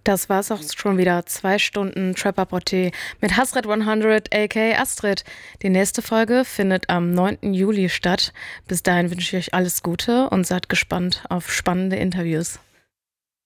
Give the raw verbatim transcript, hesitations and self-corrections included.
Das war's auch schon wieder. Zwei Stunden Trapper-Porté mit Hasret hundert, aka Astrid. Die nächste Folge findet am neunten Juli statt. Bis dahin wünsche ich euch alles Gute und seid gespannt auf spannende Interviews.